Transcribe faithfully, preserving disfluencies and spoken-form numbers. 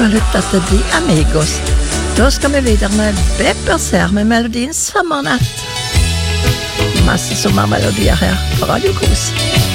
har lyttet til De Amigos. Da skal vi videre med Beppers her, med melodien Sommernatt. Masse sommermelodier her på Radio Kos.